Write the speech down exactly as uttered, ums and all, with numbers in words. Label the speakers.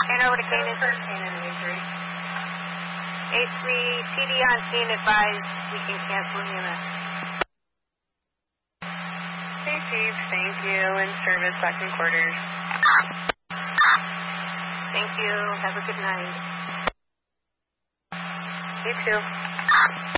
Speaker 1: Turn over to Canaan.
Speaker 2: Canaan A three.
Speaker 1: A three, T D on scene advised we can cancel E M S.
Speaker 2: Hey, Chief. Thank you. In service, second quarters.
Speaker 1: Thank you. Have a good night.
Speaker 2: You too.